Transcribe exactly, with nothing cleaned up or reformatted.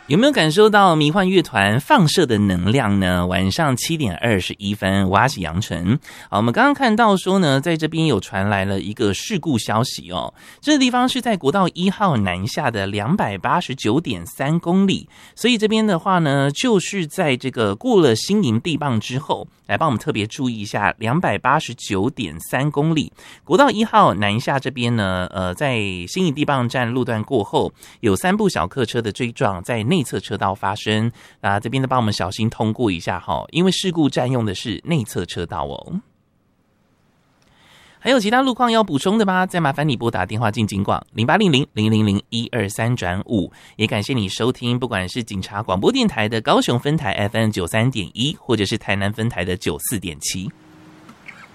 有没有感受到迷幻乐团放射的能量呢？晚上七点二十一分，我是杨晨。好，我们刚刚看到说呢，在这边有传来了一个事故消息哦。这个地方是在国道一号南下的两百八十九点三公里，所以这边的话呢，就是在这个过了新营地磅之后，来帮我们特别注意一下两百八十九点三公里。国道一号南下这边呢，呃，在新营地磅站路段过后，有三部小客车的追撞在内侧车道发生，那这边的帮我们小心通过一下哈，因为事故占用的是内侧车道哦。还有其他路况要补充的吗？再麻烦你拨打电话进警广零八零零零零零一二三转五，也感谢你收听，不管是警察广播电台的高雄分台 F M 九三点一，或者是台南分台的九四点七。